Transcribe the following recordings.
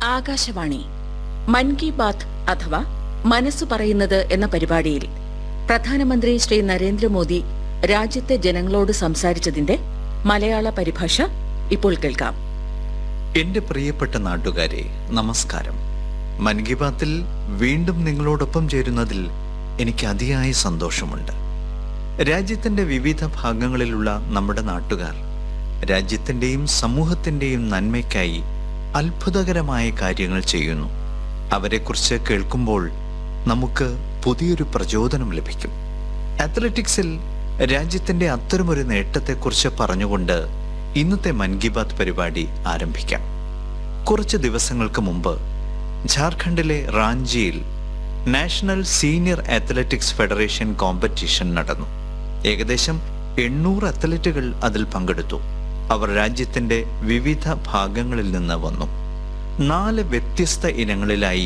ആകാശവാണി മൻ കി ബാത്ത് അഥവാ മനസ്സു പറയുന്നത് എന്ന പരിപാടിയിൽ പ്രധാനമന്ത്രി ശ്രീ നരേന്ദ്രമോദി രാജ്യത്തെ ജനങ്ങളോട് സംസാരിച്ചതിന്റെ മലയാള പരിഭാഷ ഇപ്പോൾ കേൾക്കാം. എന്റെ പ്രിയപ്പെട്ട നാട്ടുകാരെ, നമസ്കാരം. മൻ കി ബാത്തിൽ വീണ്ടും നിങ്ങളോടൊപ്പം ചേരുന്നതിൽ എനിക്ക് അതിയായ സന്തോഷമുണ്ട്. രാജ്യത്തിന്റെ വിവിധ ഭാഗങ്ങളിലുള്ള നമ്മുടെ നാട്ടുകാർ രാജ്യത്തിന്റെയും സമൂഹത്തിന്റെയും നന്മയ്ക്കായി അത്ഭുതകരമായ കാര്യങ്ങൾ ചെയ്യുന്നു. അവരെക്കുറിച്ച് കേൾക്കുമ്പോൾ നമുക്ക് പുതിയൊരു പ്രചോദനം ലഭിക്കും. അത്ലറ്റിക്സിൽ രാജ്യത്തിന്റെ അത്തരമൊരു നേട്ടത്തെക്കുറിച്ച് പറഞ്ഞുകൊണ്ട് ഇന്നത്തെ മൻ കി ബാത്ത് പരിപാടി ആരംഭിക്കാം. കുറച്ച് ദിവസങ്ങൾക്ക് മുമ്പ് ജാർഖണ്ഡിലെ റാഞ്ചിയിൽ national senior athletics federation competition നടന്നു. ഏകദേശം 800 അത്ലറ്റുകൾ അതിൽ പങ്കെടുത്തു. അവർ രാജ്യത്തിന്റെ വിവിധ ഭാഗങ്ങളിൽ നിന്ന് വന്നു. 4 വ്യത്യസ്ത ഇനങ്ങളിലായി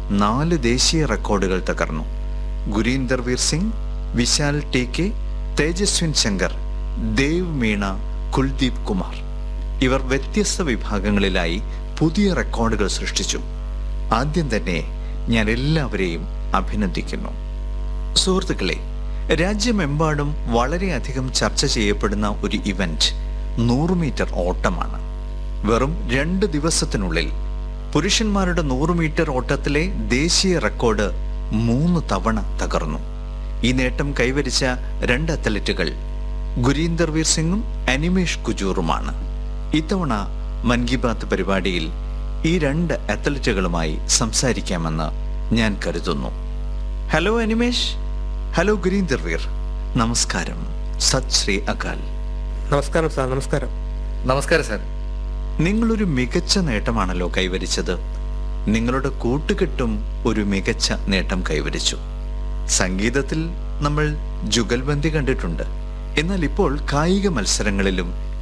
4 ദേശീയ റെക്കോർഡുകൾ തകർന്നു. ഗുരീന്ദർ വീർ സിംഗ്, വിശാൽ ടി കെ, തേജസ്വിൻ ശങ്കർ, ദേവ് മീണ, കുൽദീപ് കുമാർ ഇവർ വ്യത്യസ്ത വിഭാഗങ്ങളിലായി പുതിയ റെക്കോർഡുകൾ സൃഷ്ടിച്ചു. ആദ്യം തന്നെ ഞാൻ എല്ലാവരെയും അഭിനന്ദിക്കുന്നു. സുഹൃത്തുക്കളെ, രാജ്യമെമ്പാടും വളരെയധികം ചർച്ച ചെയ്യപ്പെടുന്ന ഒരു ഇവന്റ് 100 മീറ്റർ ഓട്ടമാണ്. വെറും 2 ദിവസത്തിനുള്ളിൽ പുരുഷന്മാരുടെ 100 മീറ്റർ ഓട്ടത്തിലെ ദേശീയ റെക്കോർഡ് 3 തവണ തകർന്നു. ഈ നേട്ടം കൈവരിച്ച 2 അത്ലറ്റുകൾ ഗുരീന്ദർ വീർ സിംഗും അനിമേഷ് കുജൂറുമാണ്. ഇത്തവണ മൻ കി ബാത്ത് പരിപാടിയിൽ ഈ 2 അത്ലറ്റുകളുമായി സംസാരിക്കാമെന്ന് ഞാൻ കരുതുന്നു. ഹലോ അനിമേഷ്, ഹലോ ഗുരീന്ദർ വീർ, നമസ്കാരം. സത് ശ്രീ അകാൽ. നമസ്കാരം സാർ. നമസ്കാരം സാർ. നിങ്ങളൊരു മികച്ച നേട്ടമാണല്ലോ കൈവരിച്ചത്. നിങ്ങളുടെ കൂട്ടുകെട്ടും ഒരു മികച്ച നേട്ടം കൈവരിച്ചു. സംഗീതത്തിൽ നമ്മൾ ജുഗൽബന്ദി കണ്ടിട്ടുണ്ട്. എന്നാൽ ഇപ്പോൾ കായിക മത്സരങ്ങളിലും